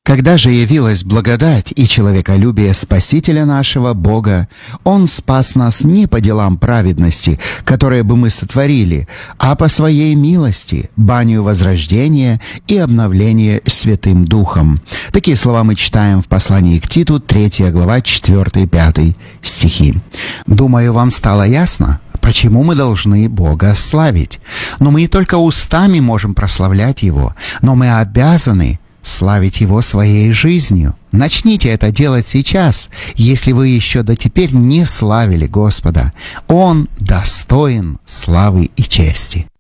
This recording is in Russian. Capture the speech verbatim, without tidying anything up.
Когда же явилась благодать и человеколюбие Спасителя нашего Бога, Он спас нас не по делам праведности, которые бы мы сотворили, а по Своей милости, банию возрождения и обновления Святым Духом. Такие слова мы читаем в послании к Титу, третья глава, четыре-пять стихи. Думаю, вам стало ясно, почему мы должны Бога славить. Но мы не только устами можем прославлять Его, но мы обязаны славить Его своей жизнью. Начните это делать сейчас, если вы еще до теперь не славили Господа. Он достоин славы и чести.